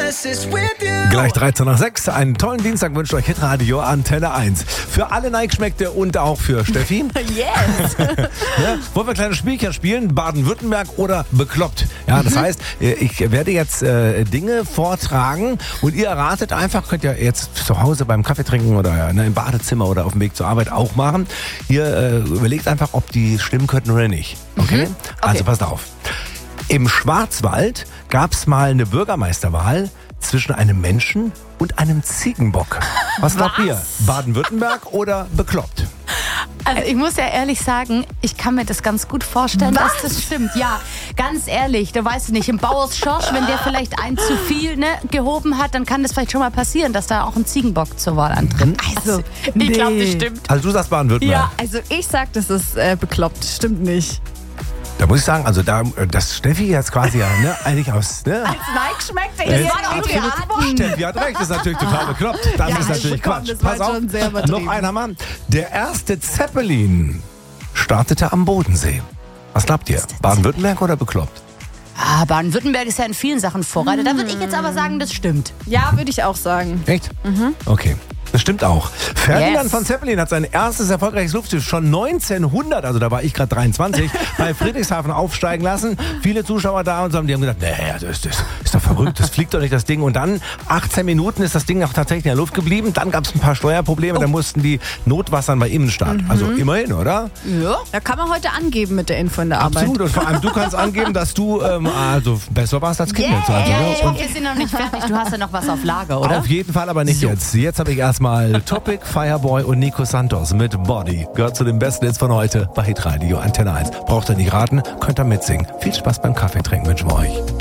Gleich 13 nach 6. Einen tollen Dienstag wünscht euch Hitradio Antenne 1. Für alle Neigeschmeckte und auch für Steffi. Yes! Ja, wollen wir ein kleines Spielchen spielen? Baden-Württemberg oder bekloppt? Ja, das heißt, ich werde jetzt Dinge vortragen und ihr erratet einfach, könnt ihr jetzt zu Hause beim Kaffee trinken oder im Badezimmer oder auf dem Weg zur Arbeit auch machen. Ihr überlegt einfach, ob die stimmen könnten oder nicht. Okay? Also passt auf. Im Schwarzwald gab es mal eine Bürgermeisterwahl zwischen einem Menschen und einem Ziegenbock. Was glaubt ihr? Baden-Württemberg oder bekloppt? Also ich muss ja ehrlich sagen, ich kann mir das ganz gut vorstellen, dass das stimmt. Ja, ganz ehrlich, du weißt nicht, im Bauers Schorsch, wenn der vielleicht ein zu viel gehoben hat, dann kann das vielleicht schon mal passieren, dass da auch ein Ziegenbock zur Wahl antritt. Also, ich glaube, das stimmt. Also du sagst Baden-Württemberg. Ja, also ich sag, das ist bekloppt. Stimmt nicht. Da muss ich sagen, also dass Steffi jetzt quasi eigentlich aus... Ne? Als Neigeschmeckte, Das war doch die Antwort. Steffi hat recht, das ist natürlich total bekloppt. Das ist natürlich komm, Quatsch. das war Pass auf, schon sehr übertrieben. noch einer Mann. Der erste Zeppelin startete am Bodensee. Was glaubt ihr? Baden-Württemberg oder bekloppt? Ah, Baden-Württemberg ist ja in vielen Sachen Vorreiter. Da würde ich jetzt aber sagen, das stimmt. Ja, würde ich auch sagen. Echt? Okay. Das stimmt auch. Ferdinand Yes. von Zeppelin hat sein erstes erfolgreiches Luftschiff schon 1900, also da war ich gerade 23, bei Friedrichshafen aufsteigen lassen. Viele Zuschauer da und so, die haben gedacht, nee, das ist doch verrückt, das fliegt doch nicht, das Ding. Und dann, 18 Minuten ist das Ding auch tatsächlich in der Luft geblieben. Dann gab es ein paar Steuerprobleme, dann mussten die notwassern bei Immenstadt. Also immerhin, oder? Ja. Da kann man heute angeben mit der Info in der Arbeit. Absolut. Und vor allem, du kannst angeben, dass du also besser warst als Kind. Jetzt, also, Ja, ne? ich hoffe, wir sind noch nicht fertig. Du hast ja noch was auf Lager, oder? Auf jeden Fall aber nicht jetzt. Jetzt habe ich erstmal Topic, Fireboy und Nico Santos mit Body. Gehört zu den besten Hits von heute bei Hitradio Antenne 1. Braucht ihr nicht raten, könnt ihr mitsingen. Viel Spaß beim Kaffee trinken wünschen wir euch.